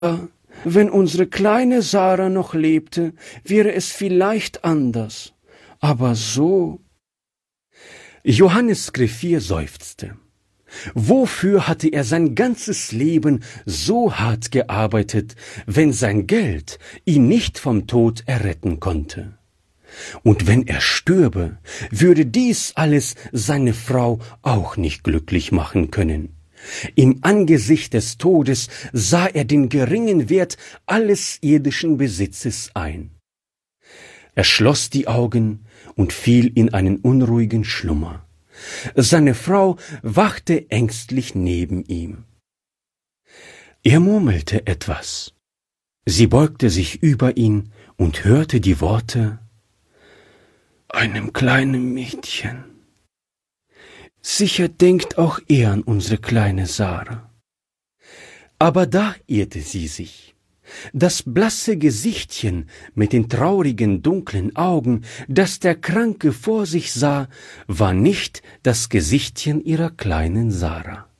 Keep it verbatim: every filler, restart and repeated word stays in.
wenn unsere kleine Sarah noch lebte, wäre es vielleicht anders. Aber so. Johannes Griffier seufzte. Wofür hatte er sein ganzes Leben so hart gearbeitet, wenn sein Geld ihn nicht vom Tod erretten konnte? Und wenn er stürbe, würde dies alles seine Frau auch nicht glücklich machen können. Im Angesicht des Todes sah er den geringen Wert alles irdischen Besitzes ein. Er schloss die Augen und fiel in einen unruhigen Schlummer. Seine Frau wachte ängstlich neben ihm. Er murmelte etwas. Sie beugte sich über ihn und hörte die Worte: »Einem kleinen Mädchen. Sicher denkt auch er an unsere kleine Sarah.« Aber da irrte sie sich. Das blasse Gesichtchen mit den traurigen, dunklen Augen, das der Kranke vor sich sah, war nicht das Gesichtchen ihrer kleinen Sarah.